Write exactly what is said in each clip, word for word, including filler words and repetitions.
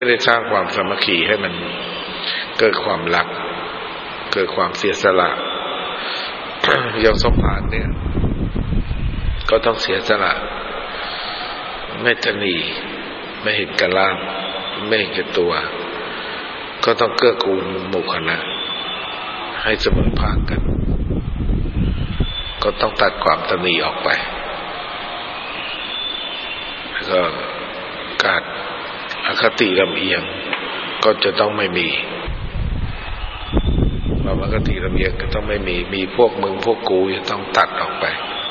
ไม่ได้สร้างความสามัคคีให้มันเกิดความรักเกิดความเสียสละอย่างสมภารเนี่ยก็ต้องเสียสละไม่ตนีไม่เห็นแก่ลาภไม่เห็นแก่ตัวก็ต้องเกื้อกูลหมู่คณะให้เสมอภาคกันก็ต้องตัดความตนีออกไปแล้วก็การอคติลำเอียงก็จะต้องไม่มีความอคติลำเอียงก็ต้องไม่มีมีพวกมึงพวกกูจะต้องตัดออกไป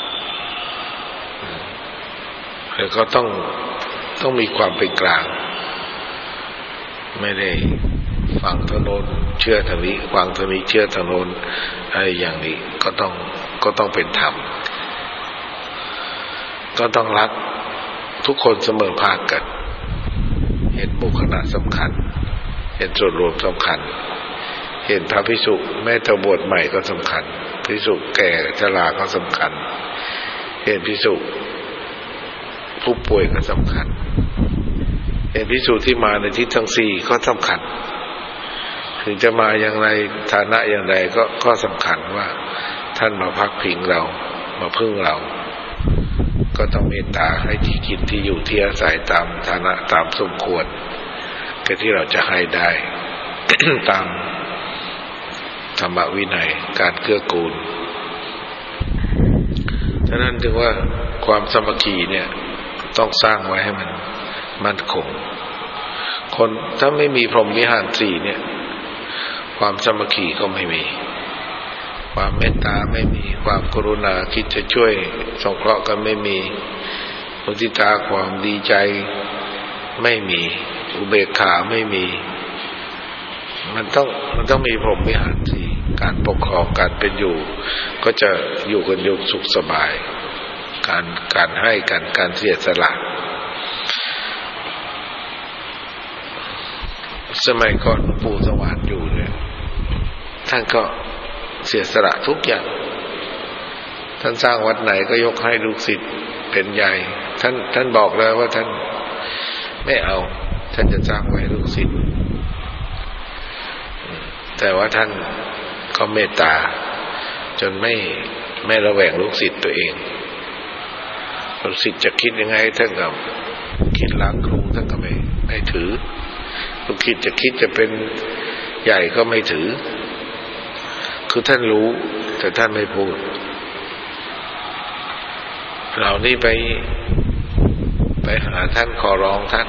แล้วก็ต้องต้องมีความเป็นกลางไม่ได้ฟังทางโน้นเชื่อทางนี้ฟังทางนี้เชื่อทางโน้นอะไรอย่างนี้ก็ต้องก็ต้องเป็นธรรมก็ต้องรักทุกคนเสมอภาคกันเห็นหมู่คณะสำคัญเห็นส่วนรวมสำคัญเห็นพระภิกษุแม้แต่บวชใหม่ก็สำคัญภิกษุแก่ชราก็สำคัญเห็นภิกษุผู้ป่วยก็สำคัญเห็นภิกษุที่มาในทิศทั้งสี่ก็สำคัญถึงจะมาอย่างไรฐานะอย่างไรก็ก็สำคัญว่าท่านมาพักพิงเรามาพึ่งเราก็ต้องเมตตาให้ที่กินที่อยู่ที่อาศัยตามฐานะตามสมควรก็ที่เราจะให้ได้ ตามธรรมวินัยการเกื้อกูลฉะนั้นถึงว่าความสามัคคีเนี่ยต้องสร้างไว้ให้มันมั่นคงคนถ้าไม่มีพรหมวิหารสี่เนี่ยความสามัคคีก็ไม่มีความเมตตาไม่มีความกรุณาคิดจะช่วยสงเคราะห์กันไม่มีมุทิตาความดีใจไม่มีอุเบกขาไม่มีมันต้องมันต้องมีพรหมวิหารสี่การปกครองการเป็นอยู่ก็จะอยู่กันอย่างสุขสบายการการให้กันการเสียสละสมัยก่อนปู่สว่างอยู่เนี่ยท่านก็เสียสละทุกอย่างท่านสร้างวัดไหนก็ยกให้ลูกศิษย์เป็นใหญ่ท่านท่านบอกแล้วว่าท่านไม่เอาท่านจะสร้างไว้ลูกศิษย์แต่ว่าท่านก็เมตตาจนไม่ไม่ระแวงลูกศิษย์ตัวเองลูกศิษย์จะคิดยังไงท่านก็คิดล้างครูท่านก็ไม่ไม่ถือลูกศิษย์จะคิดจะเป็นใหญ่ก็ไม่ถือคือท่านรู้แต่ท่านไม่พูดเรานี่ไปไปหาท่านขอร้องท่าน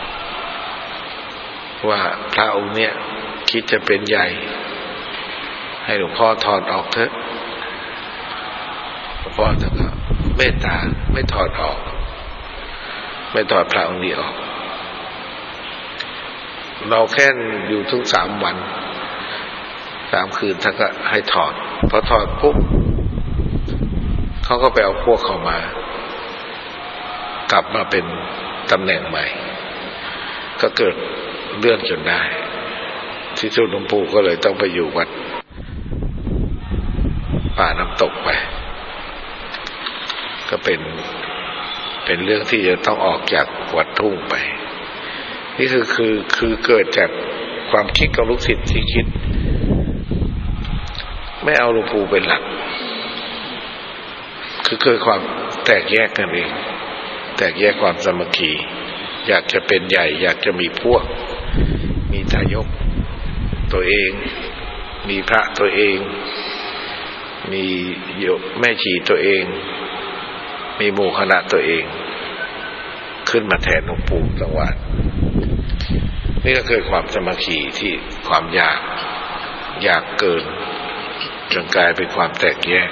ว่าพระองค์เนี่ยคิดจะเป็นใหญ่ให้หลวงพ่อถอดออกเถอะหลวงพ่อท่านก็เมตตาไม่ถอดออกไม่ถอดพระองค์นี้ออกเราแค่อยู่ถึงสามวันสามคืนท่านก็ให้ถอดพอถอดปุ๊บเขาก็ไปเอาพวกเข้ามากลับมาเป็นตำแหน่งใหม่ก็เกิดเรื่องจนได้ที่สุดหลวงปู่ก็เลยต้องไปอยู่วัดป่าน้ำตกไปก็เป็นเป็นเรื่องที่จะต้องออกจากวัดทุ่งไปนี่คือคือคือเกิดจากความคิดของลูกศิษย์ที่คิดไม่เอาหลวงปู่เป็นหลักคือเกิดความแตกแยกกันเองแตกแยกความสามัคคีอยากจะเป็นใหญ่อยากจะมีพวกมีทายกตัวเองมีพระตัวเองมีโยมแม่ชีตัวเองมีหมู่คณะตัวเองขึ้นมาแทนหลวงปู่จังหวัดนี่ก็คือความสามัคคีที่ความอยากอยากเกินจนกลายเป็นความแตกแยก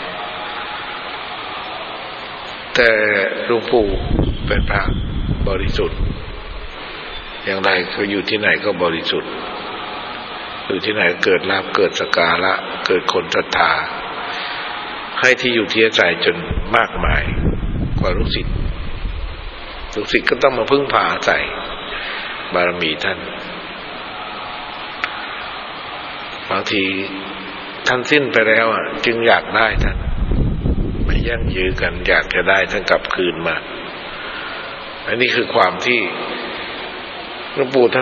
แต่หลวงปู่เป็นพระบริสุทธิ์อย่างไรก็อยู่ที่ไหนก็บริสุทธิ์อยู่ที่ไหนก็เกิดลาภเกิดสักการะเกิดคนศรัทธาให้ที่อยู่ที่อาศัยจนมากมายกว่าลูกศิษย์ลูกศิษย์ก็ต้องมาพึ่งพาอาศัยบารมีท่านบางทีท่านสิ้นไปแล้วอ่ะจึงอยากได้ท่านไม่ยั่งยืนกันอยากจะได้ท่านกลับคืนมาอันนี้คือความที่หลวงปู่ท่าน